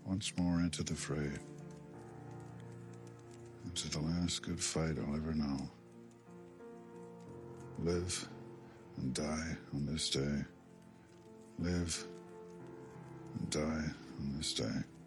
once more into the fray, into the last good fight I'll ever know. Live and die on this day. Live and die on this day.